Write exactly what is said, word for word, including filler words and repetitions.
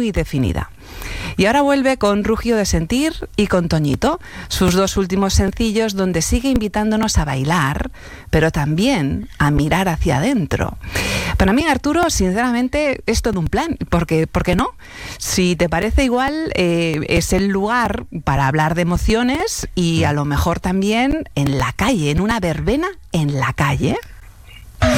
muy definida. Y ahora vuelve con Rugio de Sentir y con Toñito, sus dos últimos sencillos, donde sigue invitándonos a bailar, pero también a mirar hacia adentro. Para mí, Arturo, sinceramente, es todo un plan, porque, ¿por qué no? Si te parece igual, eh, es el lugar para hablar de emociones y a lo mejor también en la calle, en una verbena en la calle.